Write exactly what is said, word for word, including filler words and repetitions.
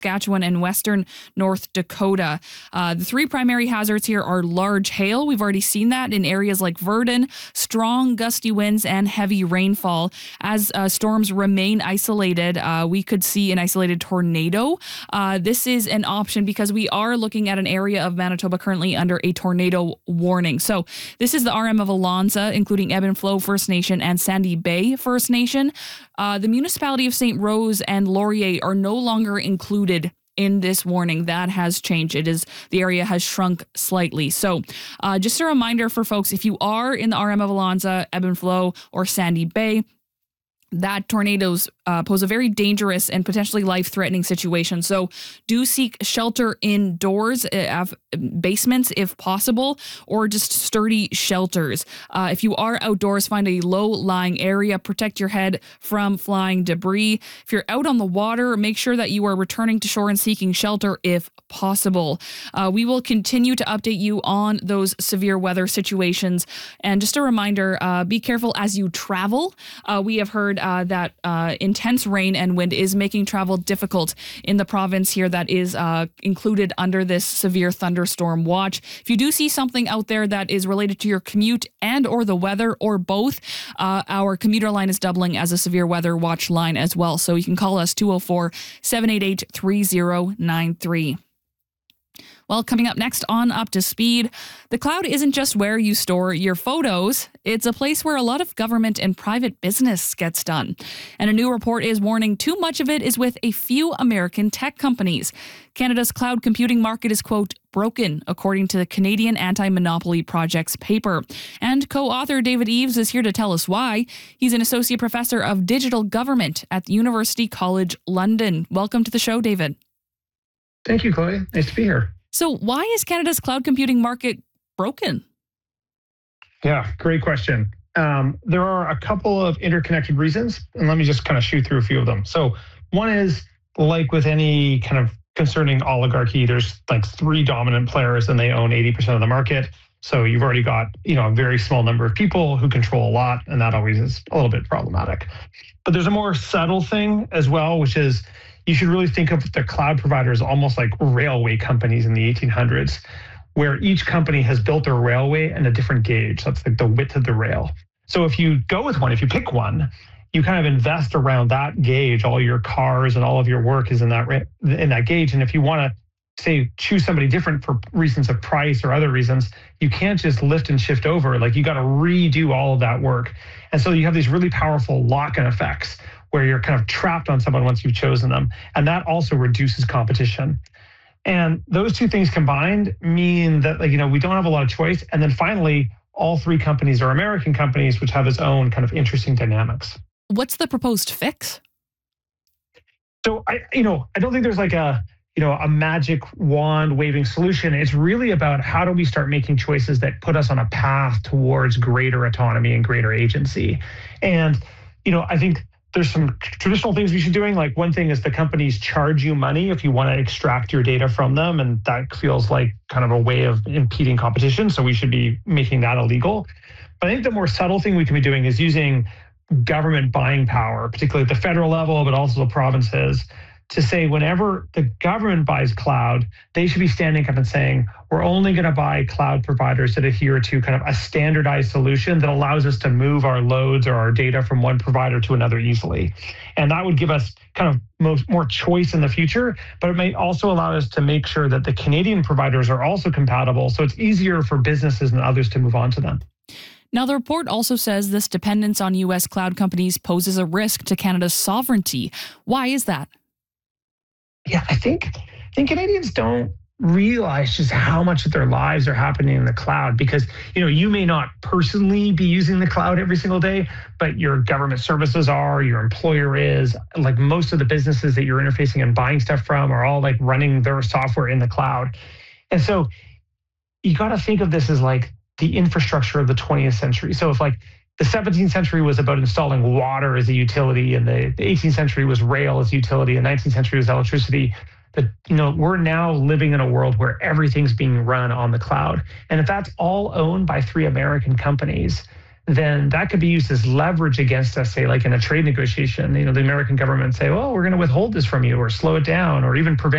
Saskatchewan, and western North Dakota. Uh, the three primary hazards here are large hail. We've already seen that in areas like Virden, strong gusty winds, and heavy rainfall. As uh, storms remain isolated, uh, we could see an isolated tornado. Uh, this is an option because we are looking at an area of Manitoba currently under a tornado warning. So this is the R M of Alonsa, including Ebb and Flow First Nation and Sandy Bay First Nation. Uh, the municipality of Saint Rose and Laurier are no longer included in this warning. That has changed. It is the area has shrunk slightly. So uh, just a reminder for folks, if you are in the R M of Alonsa, Ebb and Flow, or Sandy Bay, that tornadoes uh, pose a very dangerous and potentially life-threatening situation. So do seek shelter indoors, uh, basements if possible, or just sturdy shelters. Uh, if you are outdoors, find a low-lying area. Protect your head from flying debris. If you're out on the water, make sure that you are returning to shore and seeking shelter if possible. Uh, we will continue to update you on those severe weather situations. And just a reminder, uh, be careful as you travel. Uh, we have heard Uh, that uh, intense rain and wind is making travel difficult in the province here that is uh, included under this severe thunderstorm watch. If you do see something out there that is related to your commute and or the weather or both, uh, our commuter line is doubling as a severe weather watch line as well. So you can call us two oh four, seven eight eight, three oh nine three. Well, coming up next on Up to Speed, the cloud isn't just where you store your photos. It's a place where a lot of government and private business gets done. And a new report is warning too much of it is with a few American tech companies. Canada's cloud computing market is, quote, broken, according to the Canadian Anti-Monopoly Project's paper. And co-author David Eves is here to tell us why. He's an associate professor of digital government at University College London. Welcome to the show, David. Thank you, Chloe. Nice to be here. So why is Canada's cloud computing market broken? Yeah, great question. Um, there are a couple of interconnected reasons, and let me just kind of shoot through a few of them. So one is, like with any kind of concerning oligarchy, there's like three dominant players and they own eighty percent of the market. So you've already got, you know, a very small number of people who control a lot, and that always is a little bit problematic. But there's a more subtle thing as well, which is you should really think of the cloud providers almost like railway companies in the eighteen hundreds, where each company has built their railway and a different gauge. That's like the width of the rail. So if you go with one, if you pick one, you kind of invest around that gauge. All your cars and all of your work is in that in that gauge. And if you want to, say, choose somebody different for reasons of price or other reasons, you can't just lift and shift over. Like you got to redo all of that work. And so you have these really powerful lock-in effects where you're kind of trapped on someone once you've chosen them. And that also reduces competition. And those two things combined mean that, like, you know, we don't have a lot of choice. And then finally, all three companies are American companies, which have its own kind of interesting dynamics. What's the proposed fix? So I, you know, I don't think there's like a, you know, a magic wand waving solution. It's really about how do we start making choices that put us on a path towards greater autonomy and greater agency. And, you know, I think there's some traditional things we should be doing. Like one thing is the companies charge you money if you want to extract your data from them. And that feels like kind of a way of impeding competition. So we should be making that illegal. But I think the more subtle thing we can be doing is using government buying power, particularly at the federal level, but also the provinces, to say whenever the government buys cloud, they should be standing up and saying, we're only going to buy cloud providers that adhere to kind of a standardized solution that allows us to move our loads or our data from one provider to another easily. And that would give us kind of most, more choice in the future, but it may also allow us to make sure that the Canadian providers are also compatible, so it's easier for businesses and others to move on to them. Now, the report also says this dependence on U S cloud companies poses a risk to Canada's sovereignty. Why is that? Yeah, I think I think Canadians don't realize just how much of their lives are happening in the cloud because, you know, you may not personally be using the cloud every single day, but your government services are, your employer is, like most of the businesses that you're interfacing and buying stuff from are all like running their software in the cloud. And so you got to think of this as like the infrastructure of the twentieth century. So if like the seventeenth century was about installing water as a utility, and the, the eighteenth century was rail as a utility, and nineteenth century was electricity. That, you know, we're now living in a world where everything's being run on the cloud. And if that's all owned by three American companies, then that could be used as leverage against us, say, like in a trade negotiation. You know, the American government say, well, we're going to withhold this from you or slow it down or even prevent